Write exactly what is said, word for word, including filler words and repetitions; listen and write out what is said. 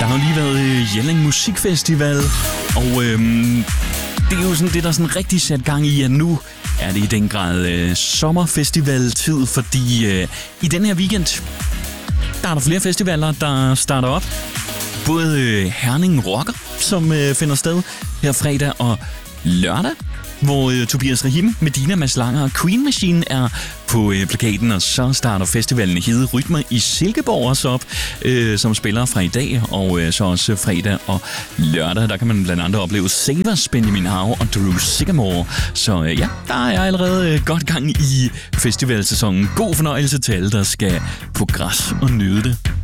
har lige været øh, Jelling Musikfestival, og øhm, det er jo sådan det, der sådan rigtig sat gang i, at nu er det i den grad øh, sommerfestivaltid, fordi øh, i den her weekend, der er der flere festivaler, der starter op. Både øh, Herning Rocker, som øh, finder sted her fredag og lørdag, hvor øh, Tobias Rahim, Medina, Mads Langer og Queen Machine er på øh, plakaten, og så starter festivalen Hede Rytmer i Silkeborg også op, øh, som spiller fra i dag, og øh, så også fredag og lørdag. Der kan man blandt andet opleve Savers, Benjamin Hau og Drew Sycamore. Så øh, ja, der er allerede øh, godt gang i festivalsæsonen. God fornøjelse til alle, der skal på græs og nyde det.